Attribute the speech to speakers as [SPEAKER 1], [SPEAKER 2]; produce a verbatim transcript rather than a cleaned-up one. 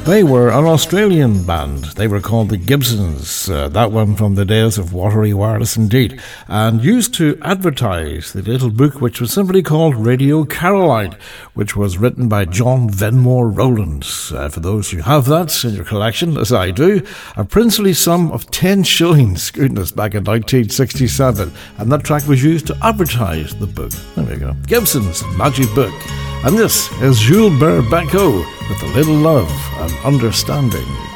[SPEAKER 1] They were an Australian band. They were called the Gibsons. Uh, that one from the days of Watery Wireless indeed. And used to advertise the little book which was simply called Radio Caroline, which was written by John Venmore Rowlands. Uh, for those who have that in your collection, as I do, a princely sum of ten shillings, goodness, back in nineteen sixty-seven. And that track was used to advertise the book. There we go. Gibson's Magic Book. And this is Jules Berbecco with A Little Love and Understanding.